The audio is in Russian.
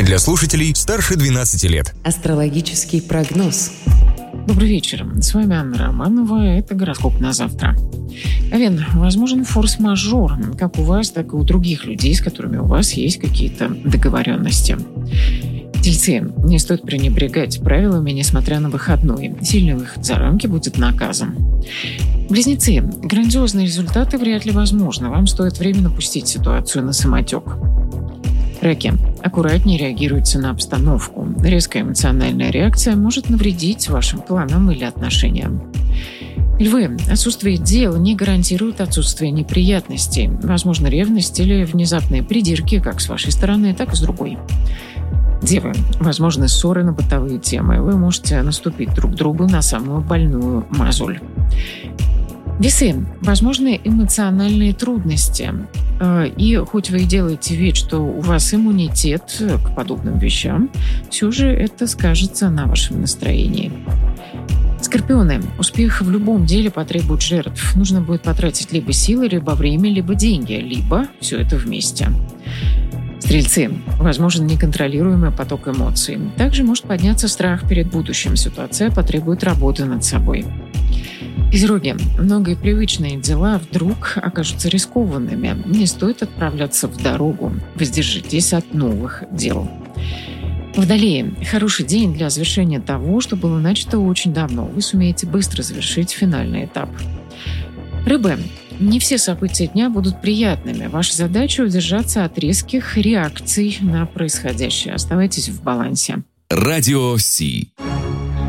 Для слушателей старше 12 лет. Астрологический прогноз. Добрый вечер. С вами Анна Романова. Это гороскоп на завтра. Овен, возможен форс-мажор, как у вас, так и у других людей, с которыми у вас есть какие-то договоренности. Тельцы, не стоит пренебрегать правилами, несмотря на выходной. Сильный выход за рамки будет наказом. Близнецы, грандиозные результаты вряд ли возможны. Вам стоит временно пустить ситуацию на самотек. Раки, аккуратнее реагируйте на обстановку. Резкая эмоциональная реакция может навредить вашим планам или отношениям. Львы, отсутствие дел не гарантирует отсутствие неприятностей. Возможно, ревность или внезапные придирки как с вашей стороны, так и с другой. Девы, возможны ссоры на бытовые темы. Вы можете наступить друг другу на самую больную мозоль. Весы, возможны эмоциональные трудности. И хоть вы и делаете вид, что у вас иммунитет к подобным вещам, все же это скажется на вашем настроении. Скорпионы, успех в любом деле потребует жертв. Нужно будет потратить либо силы, либо время, либо деньги, либо все это вместе. Стрельцы, возможен неконтролируемый поток эмоций. Также может подняться страх перед будущим. Ситуация потребует работы над собой. Козероги, многие привычные дела вдруг окажутся рискованными. Не стоит отправляться в дорогу. Воздержитесь от новых дел. Водолеи, хороший день для завершения того, что было начато очень давно. Вы сумеете быстро завершить финальный этап. Рыбы, не все события дня будут приятными. Ваша задача — удержаться от резких реакций на происходящее. Оставайтесь в балансе. Радио Си.